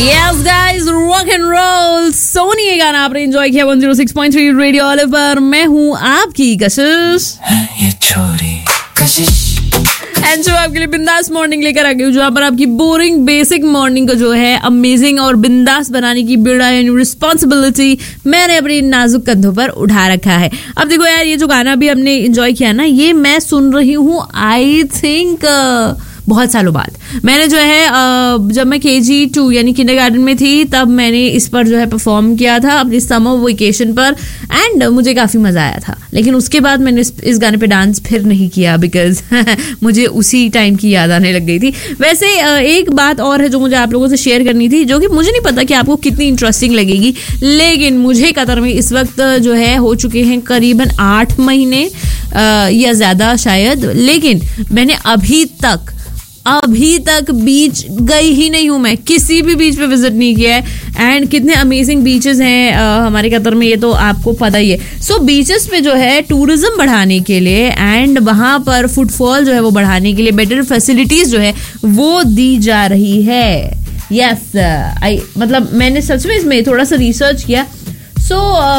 Yes guys, rock and roll Soni ये गाना आपने एंजॉय किया 106.3 रेडियो ऑलिव पर। मैं हूँ आपकी कशिश ये छोरी कशिश एंड जो आपके लिए बिंदास मॉर्निंग लेकर आ गई हूँ, जहाँ पर आपकी बोरिंग बेसिक मॉर्निंग को जो है अमेजिंग और बिंदास बनाने की बड़ा रिस्पॉन्सिबिलिटी मैंने अपनी नाजुक कंधों पर उठा रखा है। अब देखो यार, ये जो गाना भी हमने एंजॉय किया ना, ये मैं सुन रही हूँ आई थिंक बहुत सालों बाद। मैंने जो है जब मैं KG2 यानी किंडरगार्टन में थी, तब मैंने इस पर जो है परफॉर्म किया था अपनी समर वेकेशन पर एंड मुझे काफ़ी मज़ा आया था। लेकिन उसके बाद मैंने इस गाने पे डांस फिर नहीं किया बिकॉज मुझे उसी टाइम की याद आने लग गई थी। वैसे एक बात और है जो मुझे आप लोगों से शेयर करनी थी, जो कि मुझे नहीं पता कि आपको कितनी इंटरेस्टिंग लगेगी, लेकिन मुझे कतर में इस वक्त जो है हो चुके हैं करीबन 8 महीने या ज़्यादा शायद, लेकिन मैंने अभी तक बीच गई ही नहीं हूँ। मैं किसी भी बीच पे विजिट नहीं किया है एंड कितने अमेजिंग बीचेस हैं हमारे कतर में, ये तो आपको पता ही है। सो बीचेस पे जो है टूरिज्म बढ़ाने के लिए एंड वहाँ पर फुटफॉल जो है वो बढ़ाने के लिए बेटर फैसिलिटीज जो है वो दी जा रही है। यस मतलब मैंने सच में इसमें थोड़ा सा रिसर्च किया। सो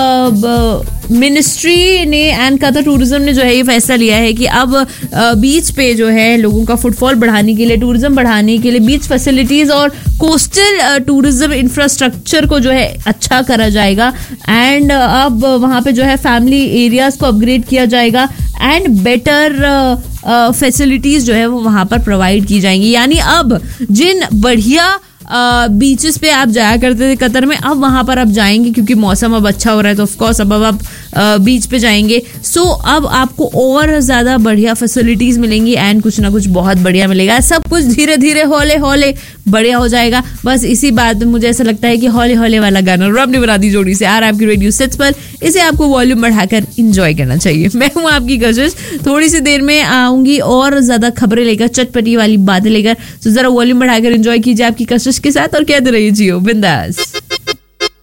मिनिस्ट्री ने एंड कतर टूरिज्म ने जो है ये फैसला लिया है कि अब बीच पे जो है लोगों का फुटफॉल बढ़ाने के लिए, टूरिज्म बढ़ाने के लिए बीच फैसिलिटीज और कोस्टल टूरिज्म इंफ्रास्ट्रक्चर को जो है अच्छा करा जाएगा एंड अब वहाँ पे जो है फैमिली एरियाज को अपग्रेड किया जाएगा एंड बेटर फैसिलिटीज जो है वो वहाँ पर प्रोवाइड की जाएंगी। यानी अब जिन बढ़िया बीचेस पे आप जाया करते थे कतर में, अब वहां पर आप जाएंगे क्योंकि मौसम अब अच्छा हो रहा है, तो ऑफ कोर्स अब आप बीच पे जाएंगे। सो अब आपको और ज्यादा बढ़िया फैसिलिटीज मिलेंगी एंड कुछ ना कुछ बहुत बढ़िया मिलेगा। सब कुछ धीरे धीरे हौले हौले बढ़िया हो जाएगा। बस इसी बात में मुझे ऐसा लगता है कि हौले हौले वाला गाना रब ने बना दी जोड़ी से आ रहा है आपकी रेडियो सेट्स पर, इसे आपको वॉल्यूम बढ़ाकर इंजॉय करना चाहिए। मैं हूँ आपकी कशिश, थोड़ी सी देर में आऊंगी और ज्यादा खबरें लेकर, चटपटी वाली बातें लेकर। तो जरा वॉल्यूम बढ़ाकर इंजॉय कीजिए आपकी कशिश के साथ और कहते रहिए जियो बिंदास।